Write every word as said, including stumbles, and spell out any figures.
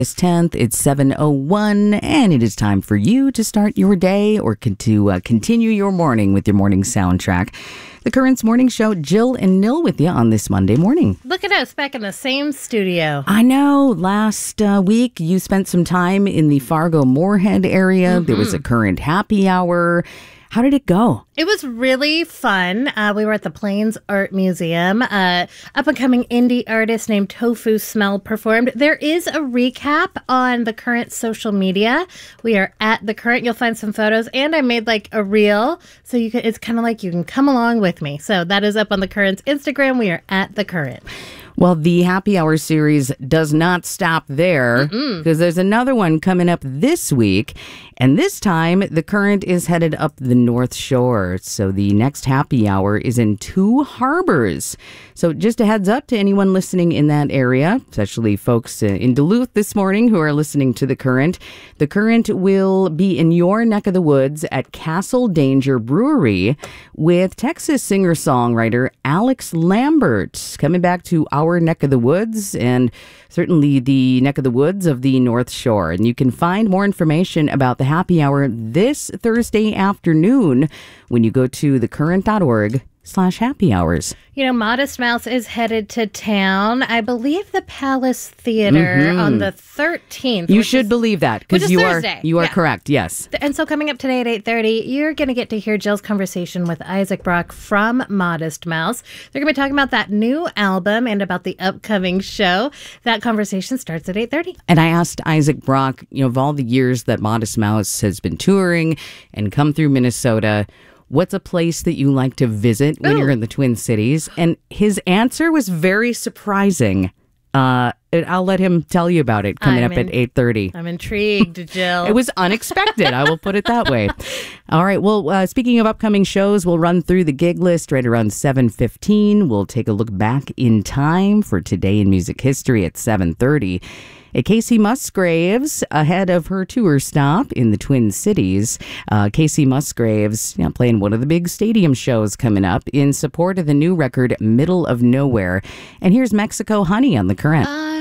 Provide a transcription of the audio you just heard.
tenth, it's seven oh one, and it is time for you to start your day or con- to uh, continue your morning with your morning soundtrack. The Currents Morning Show, Jill and Nil with you on this Monday morning. Look at us back in the same studio. I know. Last uh, week, you spent some time in the Fargo-Moorhead area. Mm-hmm. There was a Current happy hour. How did it go? It was really fun. Uh, we were at the Plains Art Museum. Uh, up-and-coming indie artist named Tofu Smell performed. There is a recap on the Current social media. We are at the Current. You'll find some photos, and I made like a reel, so you can. It's kind of like you can come along with me. So that is up on the Current's Instagram. We are at the Current. Well, the Happy Hour series does not stop there because there's another one coming up this week. And this time, the Current is headed up the North Shore. So the next Happy Hour is in Two Harbors. So just a heads up to anyone listening in that area, especially folks in Duluth this morning who are listening to the Current. The Current will be in your neck of the woods at Castle Danger Brewery with Texas singer-songwriter Alex Lambert coming back to our neck of the woods and certainly the neck of the woods of the North Shore. And you can find more information about the Happy Hour this Thursday afternoon when you go to thecurrent.org slash happy hours. You know, Modest Mouse is headed to town. I believe the Palace Theater mm-hmm. on the thirteenth. You should is, believe that because you Thursday. are you are yeah. correct. Yes. And so coming up today at eight thirty, you're going to get to hear Jill's conversation with Isaac Brock from Modest Mouse. They're going to be talking about that new album and about the upcoming show. That conversation starts at eight thirty. And I asked Isaac Brock, you know, of all the years that Modest Mouse has been touring and come through Minnesota, what's a place that you like to visit when Ooh. You're in the Twin Cities? And his answer was very surprising. Uh, I'll let him tell you about it coming I'm up in, at eight thirty. I'm intrigued, Jill. It was unexpected. I will put it that way. All right. Well, uh, speaking of upcoming shows, we'll run through the gig list right around seven fifteen. We'll take a look back in time for Today in Music History at seven thirty. Casey Musgraves, ahead of her tour stop in the Twin Cities. Uh, Casey Musgraves you know, playing one of the big stadium shows coming up in support of the new record, Middle of Nowhere. And here's Mexico Honey on the Current. I